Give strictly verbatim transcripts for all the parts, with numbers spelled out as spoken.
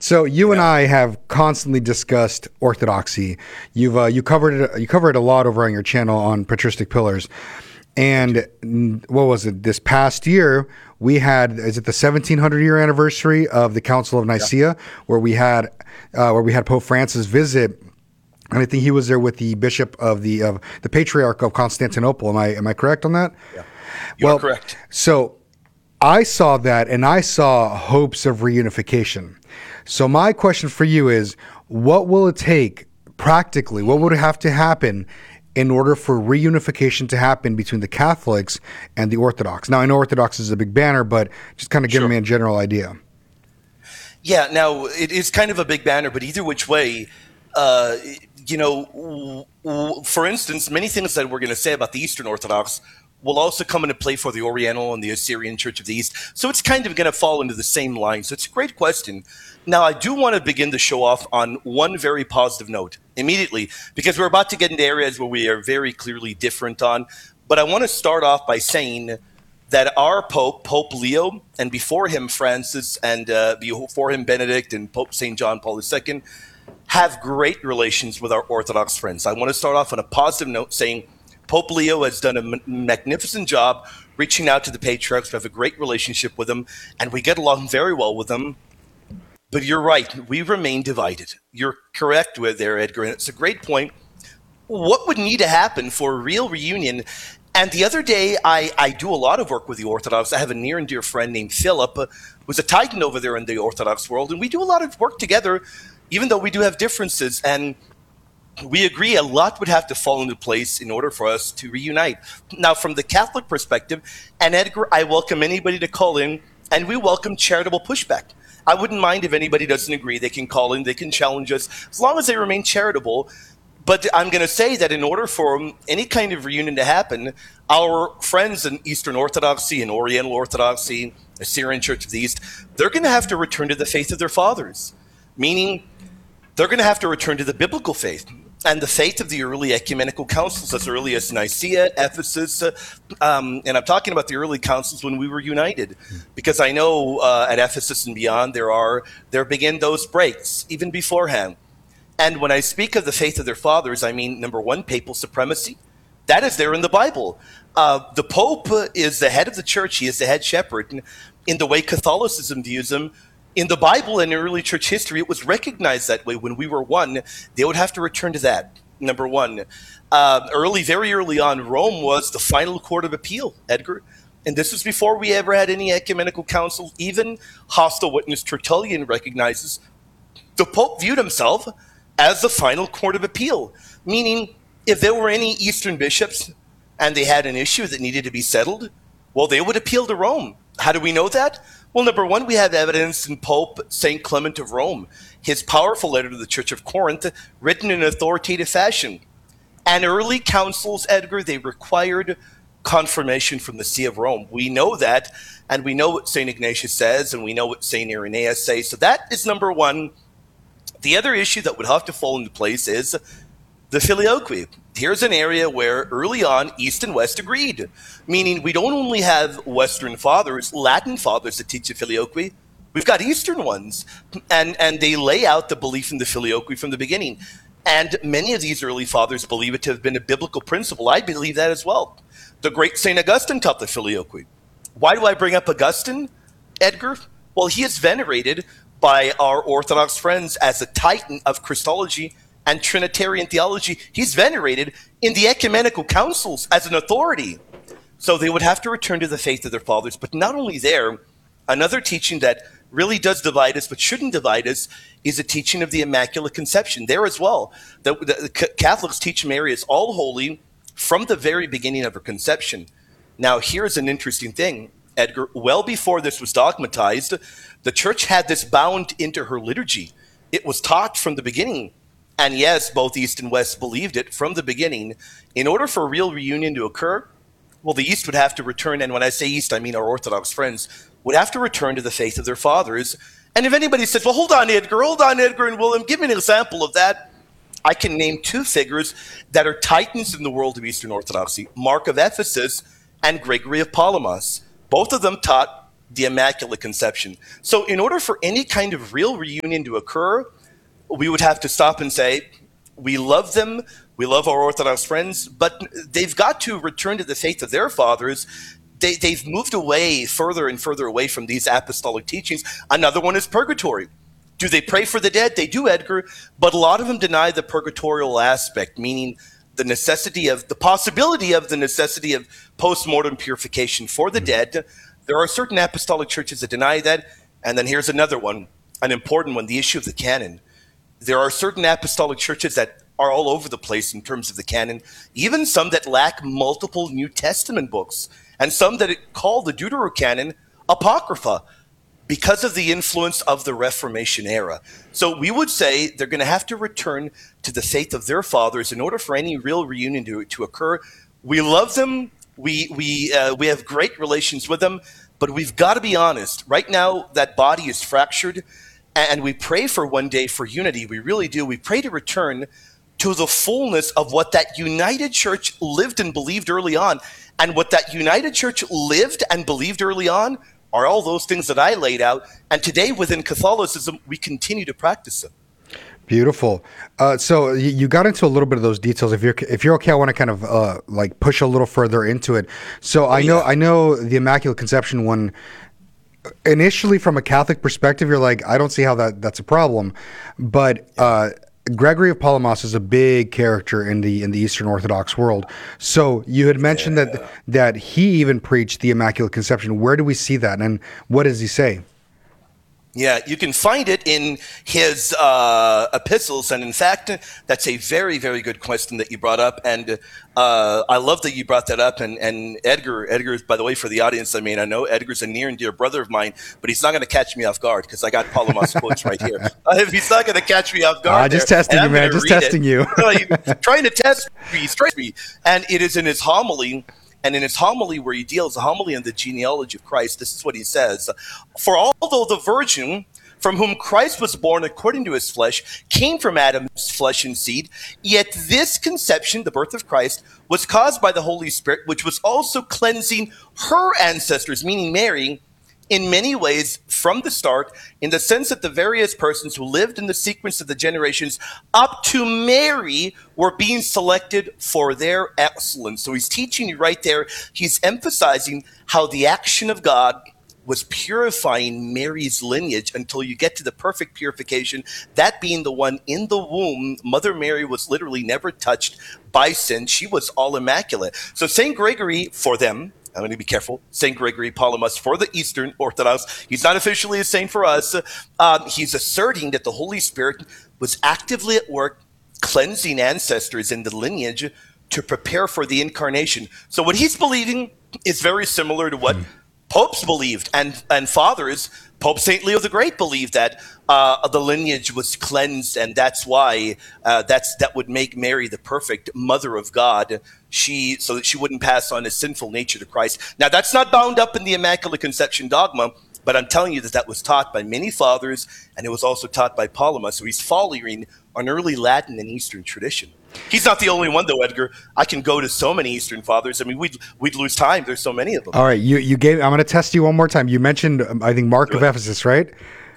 So you and Yeah. I have constantly discussed orthodoxy. You've uh, you covered it. You covered it a lot over on your channel on patristic pillars. And mm, what was it? This past year, we had is it the seventeen hundred year anniversary of the Council of Nicaea, where we had uh, where we had Pope Francis visit. And I think he was there with the bishop of the of the Patriarch of Constantinople. Am I am I correct on that? Yeah. You well, are correct. So I saw that, and I saw hopes of reunification. So my question for you is, what will it take practically? What would have to happen in order for reunification to happen between the Catholics and the Orthodox? Now, I know Orthodox is a big banner, but just kind of give Sure. me a general idea. Yeah, now it is kind of a big banner, but either which way, uh, you know, w- w- for instance, many things that we're going to say about the Eastern Orthodox will also come into play for the Oriental and the Assyrian Church of the East. So it's kind of going to fall into the same line. So it's a great question. Now, I do want to begin the show off on one very positive note immediately, because we're about to get into areas where we are very clearly different on. But I want to start off by saying that our Pope, Pope Leo, and before him Francis, and uh, before him Benedict and Pope Saint John Paul the Second, have great relations with our Orthodox friends. I want to start off on a positive note saying Pope Leo has done a m- magnificent job reaching out to the patriarchs. We have a great relationship with them, and we get along very well with them. But you're right, we remain divided. You're correct with there, Edgar, and it's a great point. What would need to happen for a real reunion? And the other day, I, I do a lot of work with the Orthodox. I have a near and dear friend named Philip, uh, who's a titan over there in the Orthodox world, and we do a lot of work together, even though we do have differences. And we agree a lot would have to fall into place in order for us to reunite. Now, from the Catholic perspective, and Edgar, I welcome anybody to call in, and we welcome charitable pushback. I wouldn't mind if anybody doesn't agree. They can call in, they can challenge us, as long as they remain charitable. But I'm going to say that in order for any kind of reunion to happen, our friends in Eastern Orthodoxy and Oriental Orthodoxy, Assyrian Church of the East, they're going to have to return to the faith of their fathers, meaning they're going to have to return to the biblical faith and the faith of the early ecumenical councils, as early as Nicaea, Ephesus, uh, um, and I'm talking about the early councils when we were united, because I know uh, at Ephesus and beyond there are there begin those breaks even beforehand. And when I speak of the faith of their fathers, I mean, number one, papal supremacy. That is there in the Bible. Uh, the Pope is the head of the church. He is the head shepherd. And in the way Catholicism views him, in the Bible and in early church history, it was recognized that way. When we were one, they would have to return to that, number one. Uh, early, very early on, Rome was the final court of appeal, Edgar. And this was before we ever had any ecumenical council. Even hostile witness Tertullian recognizes the Pope viewed himself as the final court of appeal, meaning if there were any Eastern bishops and they had an issue that needed to be settled, well, they would appeal to Rome. How do we know that? Well, number one, we have evidence in Pope Saint Clement of Rome, his powerful letter to the Church of Corinth, written in authoritative fashion. And early councils, Edgar, they required confirmation from the See of Rome. We know that, and we know what Saint Ignatius says, and we know what Saint Irenaeus says. So that is number one. The other issue that would have to fall into place is the filioque. Here's an area where early on East and West agreed, meaning we don't only have Western fathers, Latin fathers that teach the filioque, we've got Eastern ones, and, and they lay out the belief in the filioque from the beginning. And many of these early fathers believe it to have been a biblical principle. I believe that as well. The great Saint Augustine taught the filioque. Why do I bring up Augustine, Edgar? Well, he is venerated by our Orthodox friends as a titan of Christology and Trinitarian theology. He's venerated in the ecumenical councils as an authority. So they would have to return to the faith of their fathers. But not only there, another teaching that really does divide us but shouldn't divide us is a teaching of the Immaculate Conception. There as well, the, the, the Catholics teach Mary as all holy from the very beginning of her conception. Now, here's an interesting thing, Edgar. Well before this was dogmatized, the church had this bound into her liturgy. It was taught from the beginning. And yes, both East and West believed it from the beginning. In order for a real reunion to occur, well, the East would have to return, and when I say East, I mean our Orthodox friends, would have to return to the faith of their fathers. And if anybody says, well, hold on, Edgar, hold on, Edgar and William, give me an example of that, I can name two figures that are titans in the world of Eastern Orthodoxy, Mark of Ephesus and Gregory of Palamas. Both of them taught the Immaculate Conception. So in order for any kind of real reunion to occur, we would have to stop and say, we love them, we love our Orthodox friends, but they've got to return to the faith of their fathers. They, they've moved away further and further away from these apostolic teachings. Another one is purgatory. Do they pray for the dead? They do, Edgar, but a lot of them deny the purgatorial aspect, meaning the necessity of, the possibility of the necessity of post-mortem purification for the dead. There are certain apostolic churches that deny that. And then here's another one, an important one, the issue of the canon. There are certain apostolic churches that are all over the place in terms of the canon, even some that lack multiple New Testament books, and some that call the Deuterocanon Apocrypha because of the influence of the Reformation era. So we would say they're going to have to return to the faith of their fathers in order for any real reunion to, to occur. We love them. We, we, uh, we have great relations with them, but we've got to be honest. Right now, that body is fractured, and we pray for one day for unity. We really do. We pray to return to the fullness of what that united church lived and believed early on. And what that united church lived and believed early on are all those things that I laid out. And today within Catholicism, we continue to practice them. Beautiful. Uh, so you, you got into a little bit of those details. If you're if you're okay, I want to kind of uh, like push a little further into it. So I know yeah. I know the Immaculate Conception one. Initially, from a Catholic perspective, you're like, I don't see how that that's a problem. But uh, Gregory of Palamas is a big character in the in the Eastern Orthodox world. So you had mentioned yeah. that that he even preached the Immaculate Conception. Where do we see that, and what does he say? Yeah, you can find it in his uh, epistles, and in fact, that's a very, very good question that you brought up, and uh, I love that you brought that up. And, and Edgar, Edgar, by the way, for the audience, I mean, I know Edgar's a near and dear brother of mine, but he's not going to catch me off guard because I got Palamas quotes right here. Uh, he's not going to catch me off guard. Uh, just there, testing you, man. Just testing it. you. Trying to test me, he's trying me, and it is in his homily. And in his homily where he deals, a homily on the genealogy of Christ, this is what he says. For although the virgin from whom Christ was born according to his flesh came from Adam's flesh and seed, yet this conception, the birth of Christ, was caused by the Holy Spirit, which was also cleansing her ancestors, meaning Mary, in many ways from the start, in the sense that the various persons who lived in the sequence of the generations up to Mary were being selected for their excellence. So he's teaching you right there. He's emphasizing how the action of God was purifying Mary's lineage until you get to the perfect purification, that being the one in the womb. Mother Mary was literally never touched by sin. She was all immaculate. So Saint Gregory, for them, I'm going to be careful. Saint Gregory Palamas for the Eastern Orthodox. He's not officially a saint for us. Um, he's asserting that the Holy Spirit was actively at work cleansing ancestors in the lineage to prepare for the incarnation. So what he's believing is very similar to what mm. popes believed and, and fathers. Pope Saint Leo the Great believed that uh, the lineage was cleansed, and that's why uh, that's that would make Mary the perfect mother of God. She so that she wouldn't pass on a sinful nature to Christ. Now that's not bound up in the Immaculate Conception dogma, but I'm telling you that that was taught by many fathers, and it was also taught by Palamas. So he's following an early Latin and Eastern tradition. He's not the only one, though, Edgar. I can go to so many Eastern fathers. I mean, we'd we'd lose time. There's so many of them. All right, you you gave. I'm going to test you one more time. You mentioned, um, I think, Mark of Ephesus, right?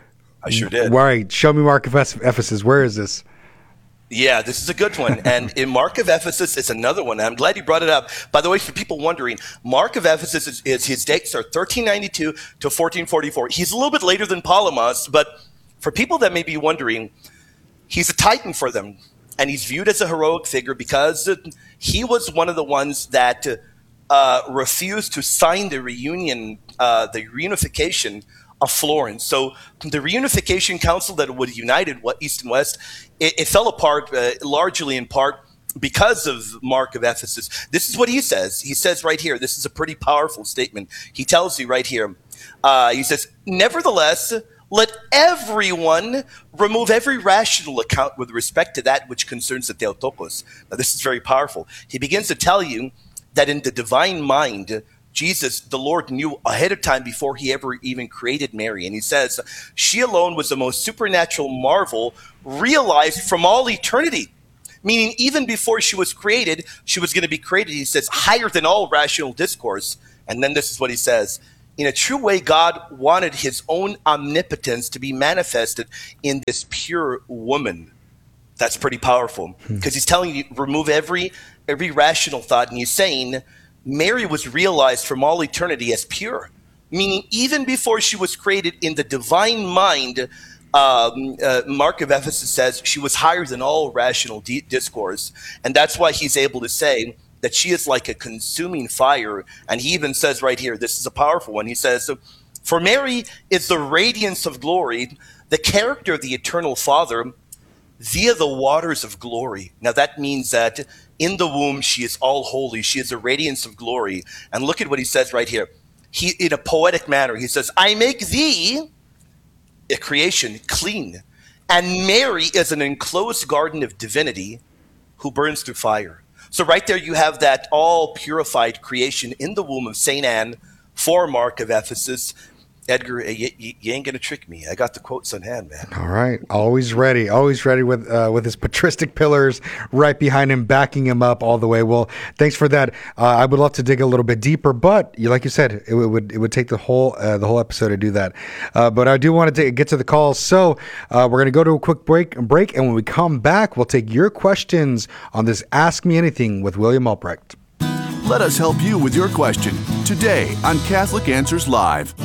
I sure did. All right, show me Mark of Ephesus. Where is this? Yeah, this is a good one. And in Mark of Ephesus is another one. I'm glad you brought it up. By the way, for people wondering, Mark of Ephesus is, is his dates are thirteen ninety-two to fourteen forty-four. He's a little bit later than Palamas, but for people that may be wondering, he's a titan for them. And he's viewed as a heroic figure because he was one of the ones that uh, refused to sign the reunion, uh, the reunification of Florence. So the reunification council that would have united what East and West, it, it fell apart uh, largely in part because of Mark of Ephesus. This is what he says. He says right here, this is a pretty powerful statement. He tells you right here, uh, he says, nevertheless, let everyone remove every rational account with respect to that which concerns the Theotokos. Now, this is very powerful. He begins to tell you that in the divine mind, Jesus, the Lord, knew ahead of time before he ever even created Mary. And he says, she alone was the most supernatural marvel realized from all eternity. Meaning, even before she was created, she was going to be created, he says, higher than all rational discourse. And then this is what he says. In a true way, God wanted his own omnipotence to be manifested in this pure woman. That's pretty powerful because he's telling you, remove every every rational thought, and he's saying Mary was realized from all eternity as pure, meaning even before she was created in the divine mind, um, uh, Mark of Ephesus says she was higher than all rational di- discourse. And that's why he's able to say that she is like a consuming fire. And he even says right here, this is a powerful one. He says, for Mary is the radiance of glory, the character of the eternal Father, via the waters of glory. Now that means that in the womb, she is all holy. She is a radiance of glory. And look at what he says right here. He, in a poetic manner, he says, I make thee, a creation, clean. And Mary is an enclosed garden of divinity who burns through fire. So right there you have that all purified creation in the womb of Saint Anne for Mark of Ephesus. Edgar, you, you ain't going to trick me. I got the quotes on hand, man. All right. Always ready. Always ready with uh, with his patristic pillars right behind him, backing him up all the way. Well, thanks for that. Uh, I would love to dig a little bit deeper, but you, like you said, it, it would it would take the whole uh, the whole episode to do that. Uh, but I do want to get to the calls. So uh, we're going to go to a quick break, break, and when we come back, we'll take your questions on this Ask Me Anything with William Albrecht. Let us help you with your question today on Catholic Answers Live.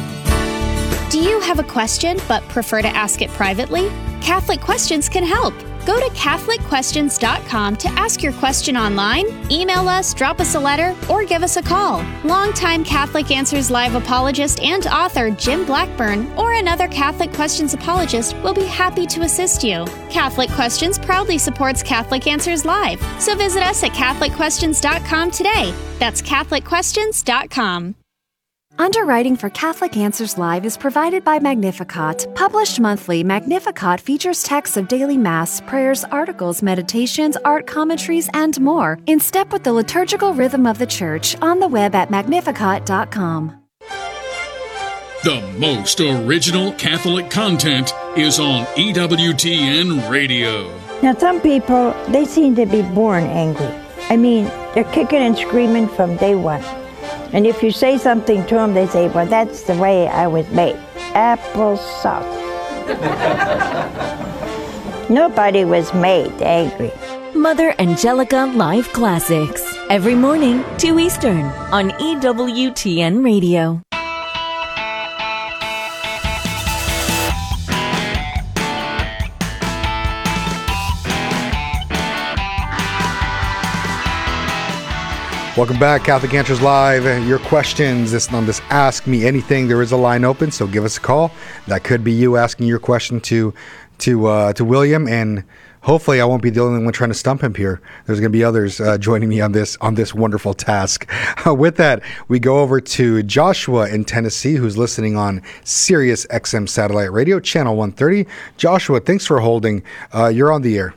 Do you have a question but prefer to ask it privately? Catholic Questions can help. Go to Catholic Questions dot com to ask your question online, email us, drop us a letter, or give us a call. Longtime Catholic Answers Live apologist and author Jim Blackburn or another Catholic Questions apologist will be happy to assist you. Catholic Questions proudly supports Catholic Answers Live, so visit us at Catholic Questions dot com today. That's Catholic Questions dot com. Underwriting for Catholic Answers Live is provided by Magnificat. Published monthly, Magnificat features texts of daily Mass, prayers, articles, meditations, art commentaries, and more, in step with the liturgical rhythm of the Church, on the web at magnificat dot com. The most original Catholic content is on E W T N Radio. Now, some people, they seem to be born angry. I mean, they're kicking and screaming from day one. And if you say something to them, they say, well, that's the way I was made. Applesauce. Nobody was made angry. Mother Angelica Live Classics. Every morning, two Eastern, on E W T N Radio. Welcome back, Catholic Answers Live. Your questions this, on this Ask Me Anything. There is a line open, so give us a call. That could be you asking your question to to uh, to William, and hopefully I won't be the only one trying to stump him here. There's going to be others uh, joining me on this on this wonderful task. Uh, with that, we go over to Joshua in Tennessee, who's listening on Sirius X M Satellite Radio, Channel one thirty. Joshua, thanks for holding. Uh, you're on the air.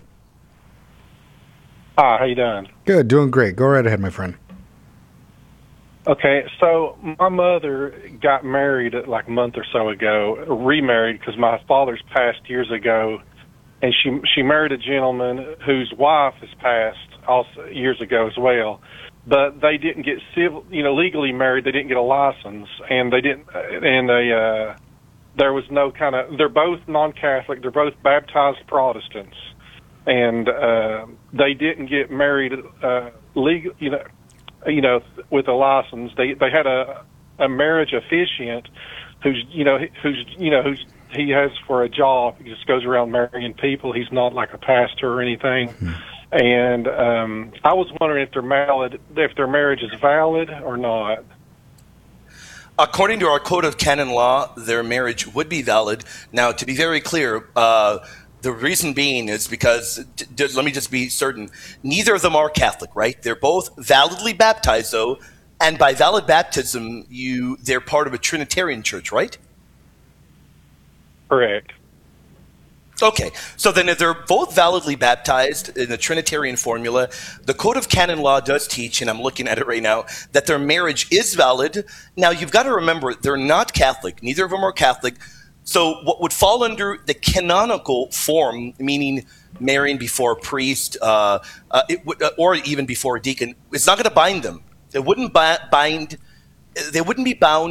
Hi, how you doing? Good, doing great. Go right ahead, my friend. Okay, so my mother got married like a month or so ago, remarried because my father's passed years ago, and she she married a gentleman whose wife has passed also years ago as well, but they didn't get civil, you know, legally married. They didn't get a license, and they didn't, and they uh, there was no kind of. They're both non-Catholic. They're both baptized Protestants, and uh, they didn't get married uh, legal, you know. You know, with a license, they they had a a marriage officiant, who's you know who's you know who's he has for a job. He just goes around marrying people. He's not like a pastor or anything. Mm-hmm. And um, I was wondering if their valid, if their marriage is valid or not. According to our code of canon law, their marriage would be valid. Now, to be very clear. Uh, The reason being is because, d- d- let me just be certain, neither of them are Catholic, right? They're both validly baptized, though, and by valid baptism, you they're part of a Trinitarian church, right? Correct. Okay, so then if they're both validly baptized in the Trinitarian formula, the Code of Canon Law does teach, and I'm looking at it right now, that their marriage is valid. Now, you've got to remember, they're not Catholic. Neither of them are Catholic. So what would fall under the canonical form, meaning marrying before a priest, uh, uh, it would, uh, or even before a deacon, it's not going to bind them. They wouldn't bi- bind. They wouldn't be bound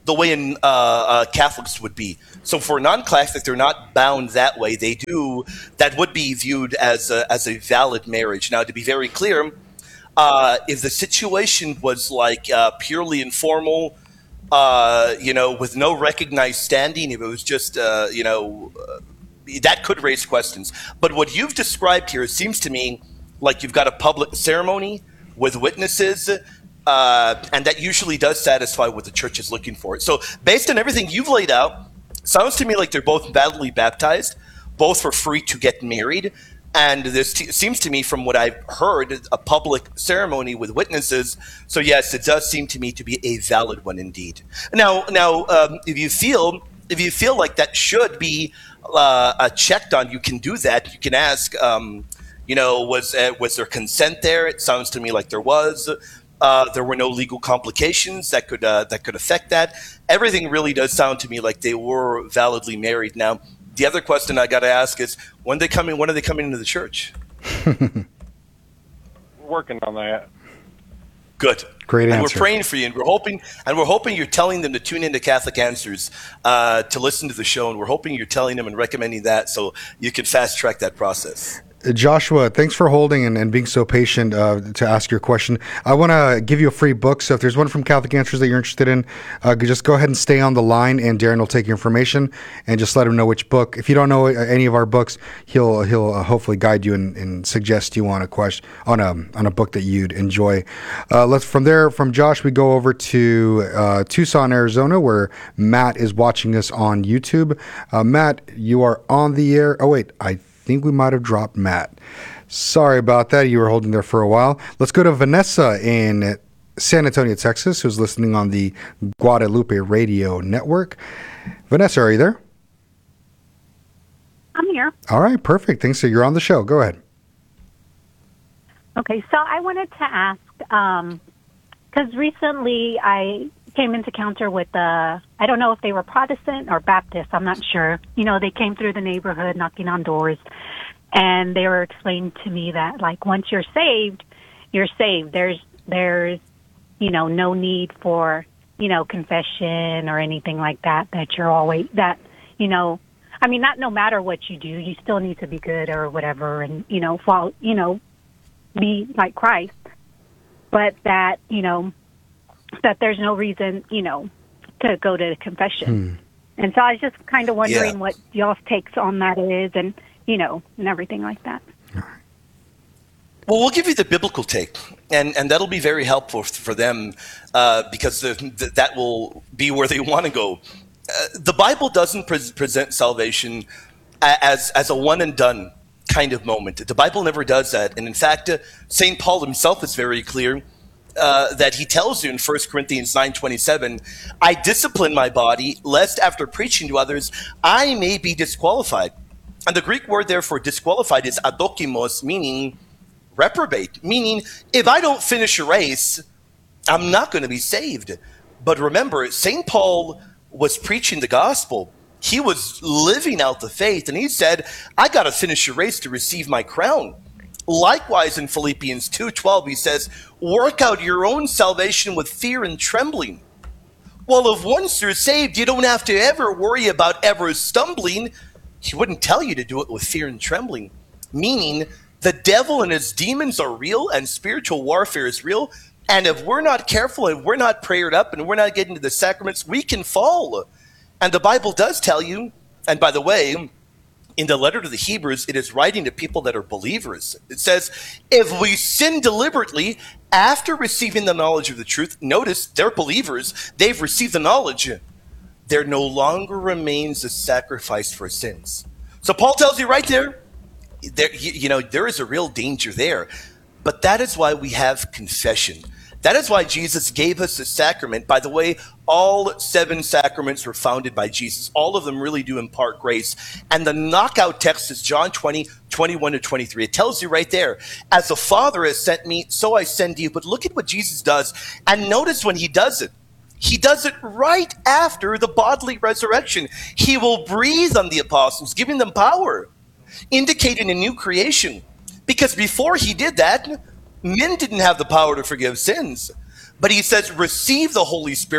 the way in uh, uh, Catholics would be. So for non-Catholic, they're not bound that way. They do that would be viewed as a, as a valid marriage. Now, to be very clear, uh, if the situation was like uh, purely informal, uh, you know, with no recognized standing, if it was just, uh, you know, uh, that could raise questions. But what you've described here, it seems to me like you've got a public ceremony with witnesses, uh, and that usually does satisfy what the church is looking for. So based on everything you've laid out, sounds to me like they're both validly baptized, both were free to get married, and this t- seems to me, from what I've heard, a public ceremony with witnesses. So yes, it does seem to me to be a valid one indeed. Now, now, um, if you feel if you feel like that should be uh, uh, checked on, you can do that. You can ask, um, you know, was uh, was there consent there? It sounds to me like there was. Uh, there were no legal complications that could uh, that could affect that. Everything really does sound to me like they were validly married. Now, the other question I got to ask is, when they coming? When are they coming into the church? We're working on that. Good. Great and answer. We're praying for you, and we're hoping, and we're hoping you're telling them to tune into Catholic Answers uh, to listen to the show, and we're hoping you're telling them and recommending that so you can fast track that process. Joshua, thanks for holding and, and being so patient uh, to ask your question. I want to give you a free book, so if there's one from Catholic Answers that you're interested in, uh, just go ahead and stay on the line, and Darren will take your information and just let him know which book. If you don't know any of our books, he'll he'll uh, hopefully guide you and, and suggest you on a question on a on a book that you'd enjoy. Uh, let's from there from Josh, we go over to uh, Tucson, Arizona, where Matt is watching us on YouTube. Uh, Matt, you are on the air. Oh wait, I. think we might have dropped Matt. Sorry about that. You were holding there for a while. Let's go to Vanessa in San Antonio, Texas, who's listening on the Guadalupe Radio Network. Vanessa, are you there? I'm here. All right, perfect. Thanks. So you're on the show. Go ahead. Okay, so I wanted to ask, because um, recently I came into encounter with the, I don't know if they were Protestant or Baptist, I'm not sure. You know, they came through the neighborhood knocking on doors, and they were explaining to me that, like, once you're saved, you're saved. There's, there's, you know, no need for, you know, confession or anything like that, that you're always, that, you know, I mean, not no matter what you do, you still need to be good or whatever, and, you know, follow, you know, be like Christ, but that, you know, that there's no reason, you know, to go to confession. Hmm. And so I was just kind of wondering yeah. what y'all's takes on that is, and, you know, and everything like that. Well, we'll give you the biblical take, and, and that'll be very helpful for them uh, because the, the, that will be where they want to go. Uh, the Bible doesn't pre- present salvation as, as a one and done kind of moment. The Bible never does that. And in fact, uh, Saint Paul himself is very clear Uh, that he tells you in First Corinthians nine twenty-seven, I discipline my body, lest after preaching to others, I may be disqualified. And the Greek word there for disqualified is adokimos, meaning reprobate, meaning if I don't finish a race, I'm not going to be saved. But remember, Saint Paul was preaching the gospel. He was living out the faith, and he said, I got to finish a race to receive my crown. Likewise, in Philippians two twelve, he says, work out your own salvation with fear and trembling. Well, if once you're saved, you don't have to ever worry about ever stumbling. He wouldn't tell you to do it with fear and trembling, meaning the devil and his demons are real and spiritual warfare is real. And if we're not careful and we're not prayed up and we're not getting to the sacraments, we can fall. And the Bible does tell you, and by the way, in the letter to the Hebrews, it is writing to people that are believers. It says, if we sin deliberately after receiving the knowledge of the truth, notice they're believers, they've received the knowledge, there no longer remains a sacrifice for sins. So Paul tells you right there, there you, you know, there is a real danger there. But that is why we have confession. That is why Jesus gave us the sacrament. By the way, all seven sacraments were founded by Jesus. All of them really do impart grace. And the knockout text is John twenty, twenty-one to twenty-three. It tells you right there, as the Father has sent me, so I send you. But look at what Jesus does. And notice when he does it, he does it right after the bodily resurrection. He will breathe on the apostles, giving them power, indicating a new creation. Because before he did that, men didn't have the power to forgive sins. But he says, receive the Holy Spirit,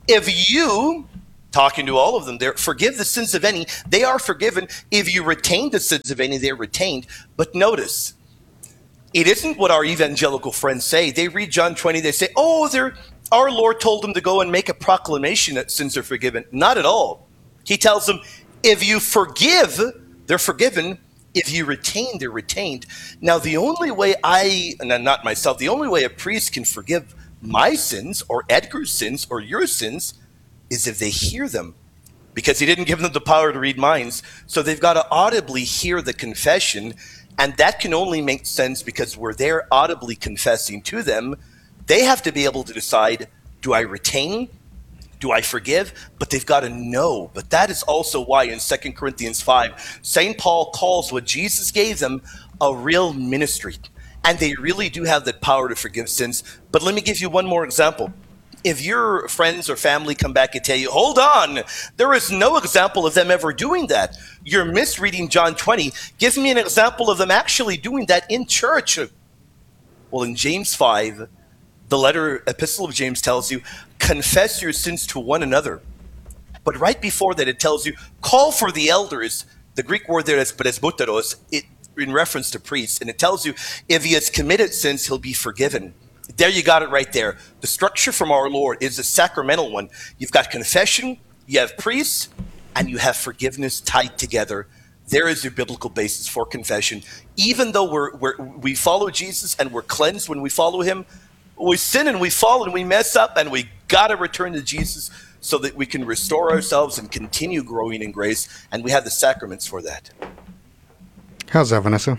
if you, talking to all of them there, forgive the sins of any, they are forgiven. If you retain the sins of any, they're retained. But notice, it isn't what our evangelical friends say. They read John twenty, they say, oh, they're, our Lord told them to go and make a proclamation that sins are forgiven. Not at all. He tells them, if you forgive, they're forgiven. If you retain, they're retained. Now, the only way I, and not myself, the only way a priest can forgive my sins or Edgar's sins or your sins is if they hear them, because he didn't give them the power to read minds. So they've got to audibly hear the confession, and that can only make sense because we're there audibly confessing to them. They have to be able to decide, do I retain? Do I forgive? But they've got to know. But that is also why in Second Corinthians five, Saint Paul calls what Jesus gave them a real ministry. And they really do have that power to forgive sins. But let me give you one more example. If your friends or family come back and tell you, hold on, there is no example of them ever doing that. You're misreading John twenty. Give me an example of them actually doing that in church. Well, in James five, the letter, epistle of James tells you, confess your sins to one another. But right before that, it tells you, call for the elders. The Greek word there is presbyteros, it in reference to priests. And it tells you, if he has committed sins, he'll be forgiven. There you got it right there. The structure from our Lord is a sacramental one. You've got confession, you have priests, and you have forgiveness tied together. There is your biblical basis for confession. Even though we're, we're, we follow Jesus and we're cleansed when we follow him, we sin and we fall and we mess up, and we got to return to Jesus so that we can restore ourselves and continue growing in grace, and we have the sacraments for that. How's that, Vanessa?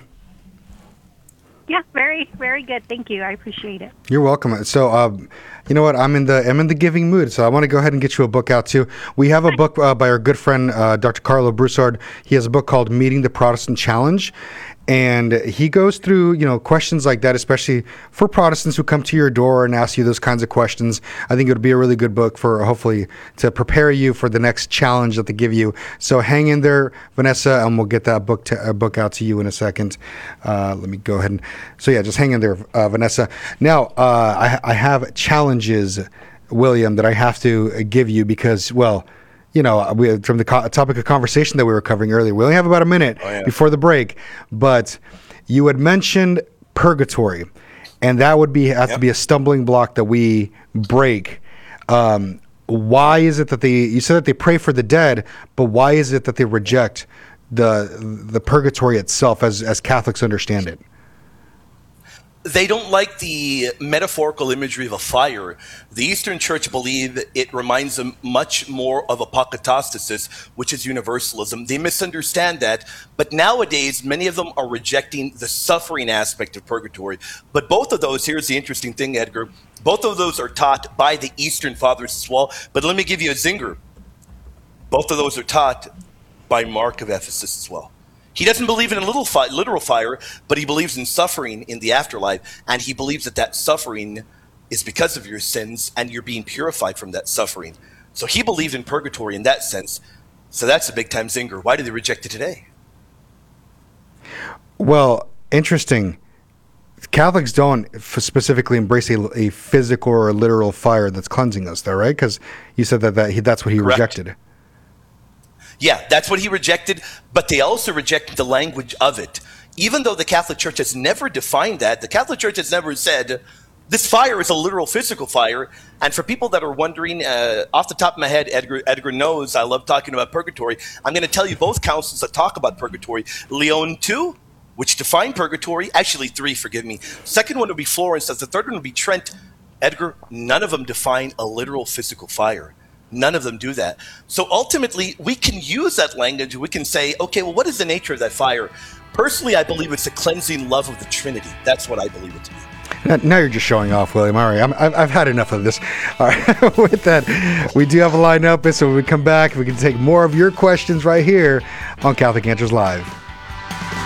Yeah, very, very good. Thank you. I appreciate it. You're welcome. So, uh, you know what? I'm in the I'm in the giving mood, so I want to go ahead and get you a book out too. We have a book uh, by our good friend uh, Doctor Carlo Broussard. He has a book called Meeting the Protestant Challenge, and he goes through you know questions like that, especially for Protestants who come to your door and ask you those kinds of questions. I think it would be a really good book for hopefully to prepare you for the next challenge that they give you. So hang in there, Vanessa, and we'll get that book to, uh, book out to you in a second. Uh, let me go ahead and so yeah, just hang in there, uh, Vanessa. Now uh, I, I have challenges, William, that I have to give you because well. You know, we, from the co- topic of conversation that we were covering earlier, we only have about a minute oh, yeah. before the break, but you had mentioned purgatory, and that would be have yep. to be a stumbling block that we break. Um, why is it that they? You said that they pray for the dead, but why is it that they reject the the purgatory itself, as as Catholics understand it? They don't like the metaphorical imagery of a fire. The Eastern Church believe it reminds them much more of apokatastasis, which is universalism. They misunderstand that, but nowadays many of them are rejecting the suffering aspect of purgatory. But both of those, here's the interesting thing, Edgar, both of those are taught by the Eastern Fathers as well. But let me give you a zinger. Both of those are taught by Mark of Ephesus as well. He doesn't believe in a little fi- literal fire, but he believes in suffering in the afterlife, and he believes that that suffering is because of your sins, and you're being purified from that suffering. So he believed in purgatory in that sense. So that's a big-time zinger. Why do they reject it today? Well, interesting. Catholics don't f- specifically embrace a, a physical or literal fire that's cleansing us, though, right? Because you said that, that he, that's what he Correct. rejected. Yeah, that's what he rejected, but they also rejected the language of it. Even though the Catholic Church has never defined that, the Catholic Church has never said, this fire is a literal physical fire. And for people that are wondering, uh, off the top of my head, Edgar, Edgar knows I love talking about purgatory. I'm going to tell you both councils that talk about purgatory. Leon the Second, which define purgatory, actually three, forgive me. Second one would be Florence, the third one would be Trent. Edgar, none of them define a literal physical fire. None of them do that. So ultimately, we can use that language. We can say, okay, well, what is the nature of that fire? Personally, I believe it's a cleansing love of the Trinity. That's what I believe it to be. Now, now you're just showing off, William. All right, I'm, I've, I've had enough of this. All right, with that, we do have a line up, so when we come back, we can take more of your questions right here on Catholic Answers Live.